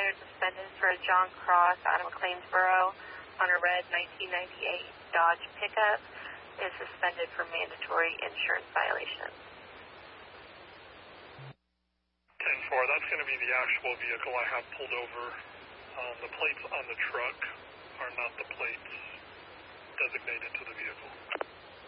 suspended for a John Cross out of McLeansboro on a red 1998 Dodge pickup is suspended for mandatory insurance violations. 10-4, that's going to be the actual vehicle I have pulled over. The plates on the truck are not the plates designated to the vehicle.